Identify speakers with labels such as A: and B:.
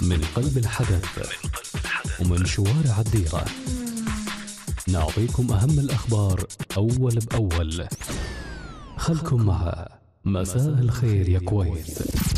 A: من قلب الحدث ومن شوارع الديرة، نعطيكم أهم الأخبار أول بأول. خلكم مع مساء الخير يا كويت.